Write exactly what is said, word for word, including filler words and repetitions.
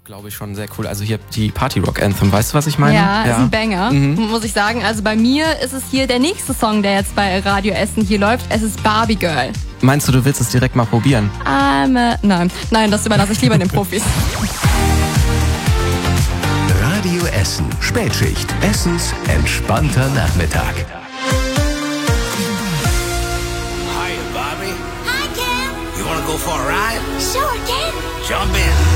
glaube ich, schon sehr cool. Also hier die Party-Rock-Anthem, weißt du, was ich meine? Ja, ja. Ist ein Banger, mhm. muss ich sagen. Also bei mir ist es hier der nächste Song, der jetzt bei Radio Essen hier läuft. Es ist Barbie Girl. Meinst du, du willst es direkt mal probieren? Ähm, äh, nein, nein, das überlasse ich lieber den Profis. Radio Essen, Spätschicht, Essens entspannter Nachmittag. Hi, Bobby. Hi, Ken. You wanna go for a ride? Sure, Ken. Jump in.